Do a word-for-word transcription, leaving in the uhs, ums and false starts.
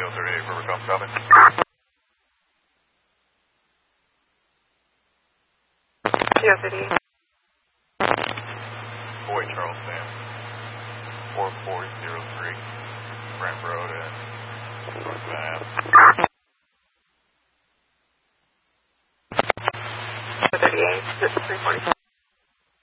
Kilo thirty-eight, River Gulf, copy. Kilo thirty-eight. Boy, Charles Sam. four four zero three, Brent Road and North Mass. thirty-eight, three forty.